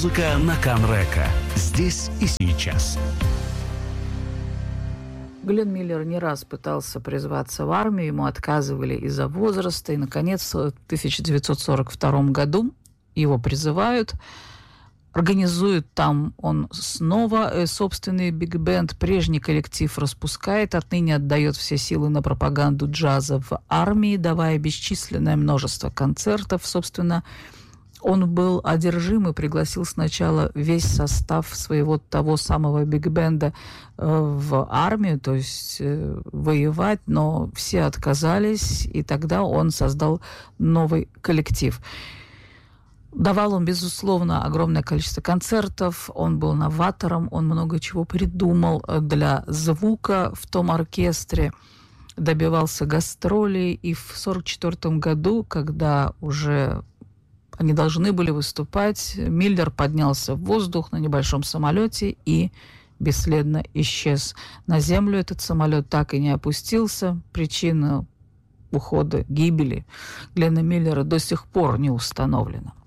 Музыка на Канрека. Здесь и сейчас. Глен Миллер не раз пытался призваться в армию, ему отказывали из-за возраста, и, наконец, в 1942 году его призывают, организует там он снова собственный биг-бенд, прежний коллектив распускает, отныне отдает все силы на пропаганду джаза в армии, давая бесчисленное множество концертов, собственно. Он был одержим и пригласил сначала весь состав своего того самого биг-бенда в армию, то есть воевать, но все отказались, и тогда он создал новый коллектив. Давал он, безусловно, огромное количество концертов, он был новатором, он много чего придумал для звука в том оркестре, добивался гастролей, и в 1944 году, когда уже они должны были выступать, Миллер поднялся в воздух на небольшом самолете и бесследно исчез. На землю этот самолет так и не опустился. Причина ухода, гибели Глена Миллера до сих пор не установлена.